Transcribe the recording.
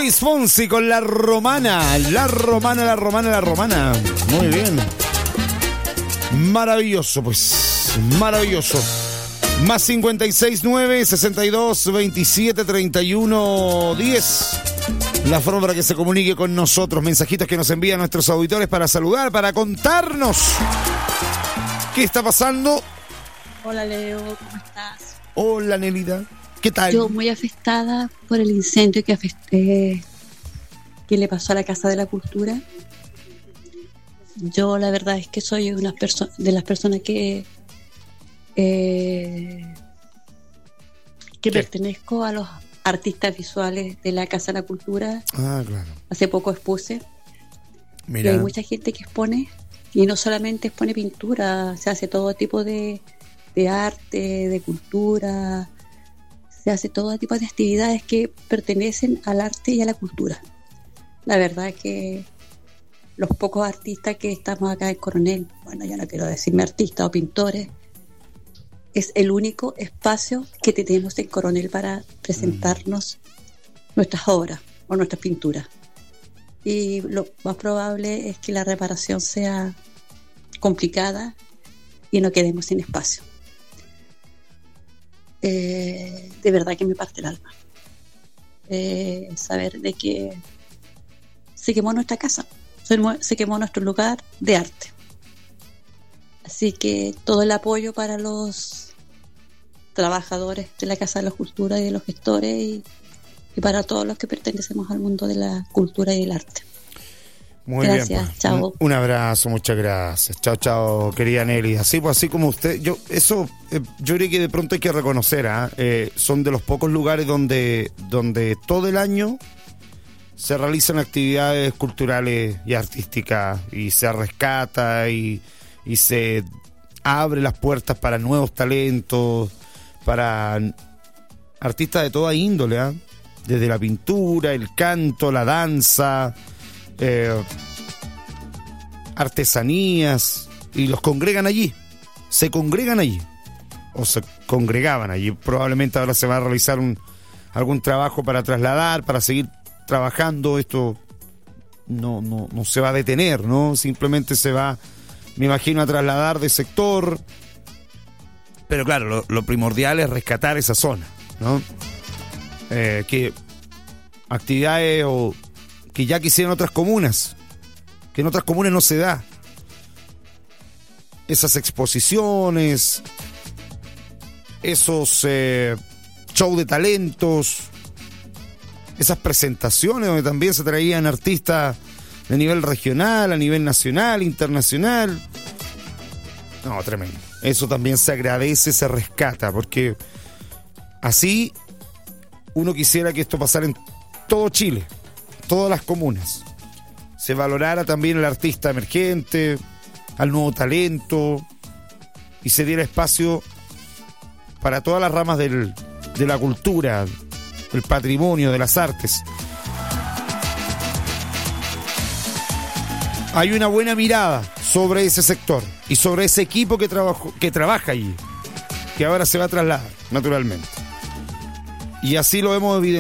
Luis Fonsi con La Romana. La Romana, La Romana, La Romana. Muy bien. Maravilloso, pues. Maravilloso. Más 569 62 27 31 10. La forma para que se comunique con nosotros. Mensajitos que nos envían nuestros auditores para saludar, para contarnos qué está pasando. Hola Leo, ¿cómo estás? Hola Nelida, ¿qué tal? Yo muy afectada por el incendio que le pasó a la Casa de la Cultura. Yo la verdad es que soy una de las personas que pertenezco a los artistas visuales de la Casa de la Cultura. Ah, claro. Hace poco expuse. Mira. Y hay mucha gente que expone, y no solamente expone pintura, se hace todo tipo de arte, de cultura, se hace todo tipo de actividades que pertenecen al arte y a la cultura. La verdad es que los pocos artistas que estamos acá en Coronel, bueno, yo no quiero decirme artistas o pintores, es el único espacio que tenemos en Coronel para presentarnos nuestras obras o nuestras pinturas. Y lo más probable es que la reparación sea complicada y no quedemos sin espacio. De verdad que me parte el alma saber de que se quemó nuestra casa, se quemó nuestro lugar de arte. Así que todo el apoyo para los trabajadores de la Casa de la Cultura y de los gestores y para todos los que pertenecemos al mundo de la cultura y el arte. Muy gracias, bien, pues. Chao. Un abrazo, muchas gracias. Chao, chao, querida Nelly. Así como usted, yo creo que de pronto hay que reconocer, son de los pocos lugares donde todo el año se realizan actividades culturales y artísticas y se rescata y se abre las puertas para nuevos talentos, para artistas de toda índole, desde la pintura, el canto, la danza, artesanías, y los congregan allí, se congregan allí o se congregaban allí. Probablemente ahora se va a realizar algún trabajo para trasladar, para seguir trabajando. Esto no se va a detener, ¿no? Simplemente se va, me imagino, a trasladar de sector, pero claro, lo primordial es rescatar esa zona, ¿no? Que actividades que ya quisieran otras comunas, que en otras comunas no se da. Esas exposiciones, esos shows de talentos, esas presentaciones donde también se traían artistas de nivel regional, a nivel nacional, internacional. No, tremendo. Eso también se agradece, se rescata, porque así uno quisiera que esto pasara en todo Chile, todas las comunas. Se valorara también el artista emergente, al nuevo talento, y se diera espacio para todas las ramas de la cultura, del patrimonio, de las artes. Hay una buena mirada sobre ese sector y sobre ese equipo que trabaja allí, que ahora se va a trasladar, naturalmente. Y así lo hemos evidenciado